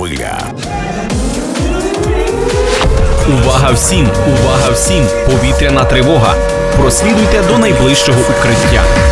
хвиля. Увага всім! Увага всім! Повітряна тривога! Прослідуйте до найближчого укриття.